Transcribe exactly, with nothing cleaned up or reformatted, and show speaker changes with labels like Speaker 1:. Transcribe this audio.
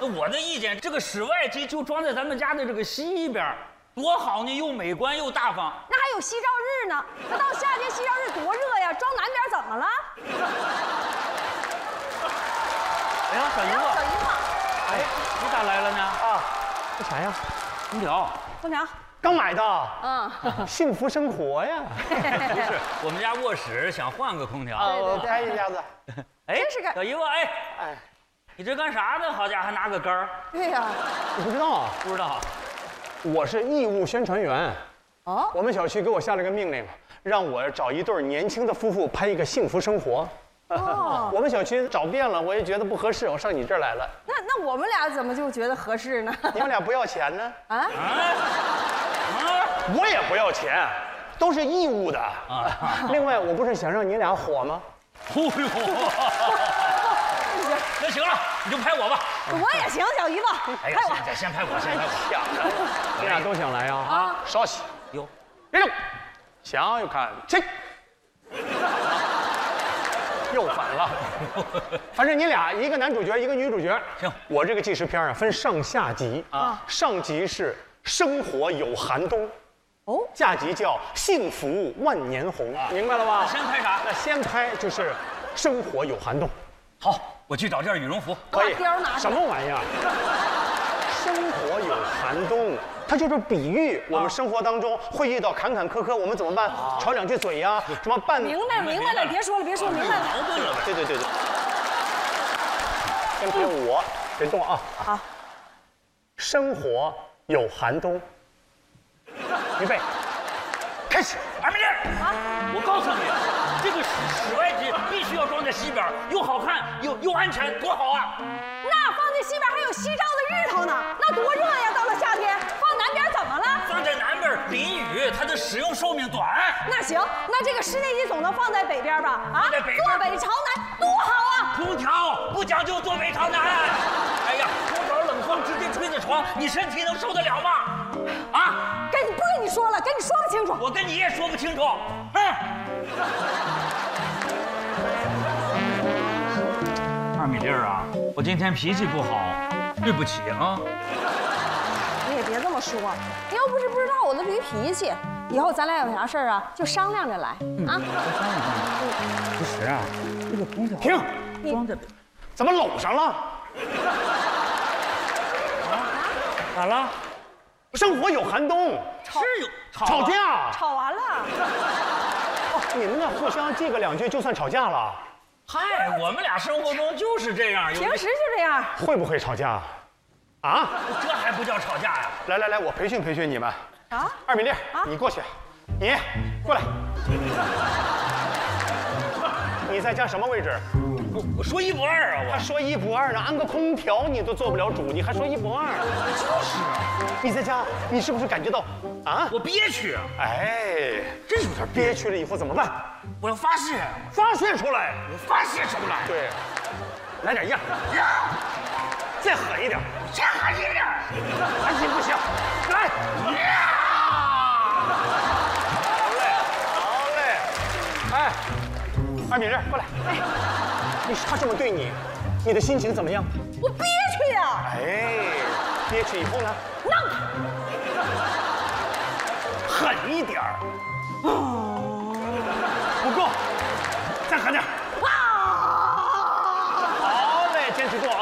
Speaker 1: 我的意见，这个室外机就装在咱们家的这个西边，多好呢，又美观又大方。
Speaker 2: 那还有夕照日呢，那到夏天夕照日多热呀，装南边怎么了？
Speaker 1: 哎呀，小姨夫，
Speaker 2: 小姨夫，
Speaker 1: 哎，你咋来了呢？
Speaker 3: 啊，这啥呀？
Speaker 1: 空调。
Speaker 2: 空调。
Speaker 3: 刚买的。
Speaker 2: 嗯，
Speaker 3: 幸福生活呀。
Speaker 1: 不是，我们家卧室想换个空调。
Speaker 3: 啊，我待一下子。
Speaker 1: 哎，
Speaker 2: 真是个
Speaker 1: 小姨夫，哎，
Speaker 3: 哎，
Speaker 1: 你这干啥呢？好家伙，还拿个杆儿。
Speaker 2: 对呀。
Speaker 3: 你不知道啊？
Speaker 1: 不知道。
Speaker 3: 我是义务宣传员。
Speaker 2: 哦。
Speaker 3: 我们小区给我下了个命令，让我找一对年轻的夫妇拍一个幸福生活。哦。我们小区找遍了，我也觉得不合适，我上你这儿来了。
Speaker 2: 那那我们俩怎么就觉得合适呢？
Speaker 3: 你们俩不要钱呢？
Speaker 2: 啊？
Speaker 1: 啊？
Speaker 3: 我也不要钱，都是义务的。啊。另外，我不是想让你俩火吗？
Speaker 1: 哎呦！那行了，你就拍我吧。
Speaker 2: 我也行，小姨夫。
Speaker 1: 哎呀，先先拍我，先拍我。
Speaker 3: 想着，你俩都想来啊？啊，稍息。
Speaker 1: 有，
Speaker 3: 别动，想又看起。又反了，反正你俩一个男主角，一个女主角。
Speaker 1: 行，
Speaker 3: 我这个纪实片啊分上下集啊，上集是生活有寒冬，哦，下集叫幸福万年红，明白了吧？
Speaker 1: 先拍啥？
Speaker 3: 那先拍就是生活有寒冬。
Speaker 1: 好，我去找件羽绒服。
Speaker 3: 可以。
Speaker 2: 貂拿
Speaker 3: 什么玩意儿？生活有寒冬。它就是比喻我们生活当中会遇到坎坎坷坷，我们怎么办？吵两句嘴呀，什么拌？
Speaker 2: 明白了，明白了，别说了，别说了，明白了。
Speaker 1: 矛盾了，
Speaker 3: 对对对对。先拍我，别动啊！
Speaker 2: 好。
Speaker 3: 生活有寒冬。预备，开始。
Speaker 1: 二妹儿啊，我告诉你，这个室室外机必须要装在西边，又好看又又安全，多好啊！
Speaker 2: 那放在西边还有夕照的日头呢，那多热呀！到了夏天，放南边怎么了？
Speaker 1: 放在南边淋雨，它的使用寿命短。
Speaker 2: 那行，那这个室内机总能放在北边吧？啊，
Speaker 1: 在北边
Speaker 2: 坐北朝南，多好啊！
Speaker 1: 空调不讲究坐北朝南。哎呀，空调冷风直接吹在床，你身体能受得了吗？啊！
Speaker 2: 跟你不跟你说了，跟你说个清楚。
Speaker 1: 我跟你也说不清楚。哼！二米粒儿啊，我今天脾气不好，对不起啊。
Speaker 2: 你也别这么说，你要不是不知道我的驴脾气，以后咱俩有啥事儿啊，就商量着来啊。
Speaker 1: 其实啊，这个空调
Speaker 3: 停，
Speaker 1: 装在
Speaker 3: 怎么搂上了？
Speaker 1: 啊？咋了？
Speaker 3: 生活有寒冬，
Speaker 1: 是有吵
Speaker 3: 吵架，
Speaker 2: 吵完了。
Speaker 3: 哦，你们俩互相记个两句就算吵架了？
Speaker 1: 嗨，我们俩生活中就是这样，
Speaker 2: 平时就这样。
Speaker 3: 会不会吵架？啊？
Speaker 1: 这还不叫吵架呀？
Speaker 3: 来来来，我培训培训你们。
Speaker 2: 啊？
Speaker 3: 二米粒，你过去，你过来。你在家什么位置？
Speaker 1: 我我说一不二啊！我
Speaker 3: 他说一不二呢，安个空调你都做不了主，你还说一不二？
Speaker 1: 就是啊，
Speaker 3: 你在家，你是不是感觉到啊？
Speaker 1: 我憋屈啊！
Speaker 3: 哎，
Speaker 1: 真有点
Speaker 3: 憋屈了以后怎么办？
Speaker 1: 我要发泄，
Speaker 3: 发泄出来。
Speaker 1: 我发泄出来。
Speaker 3: 对，来点样，
Speaker 1: 呀，
Speaker 3: 再狠一点，
Speaker 1: 再狠一点，
Speaker 3: 还行不行？来，
Speaker 1: 呀！
Speaker 3: 好嘞，好嘞。哎，二米粒过来。哎，你他这么对你，你的心情怎么样？
Speaker 2: 我憋屈呀。
Speaker 3: 哎，憋屈以后呢？
Speaker 2: 弄
Speaker 3: 狠一点儿。不够，再狠点。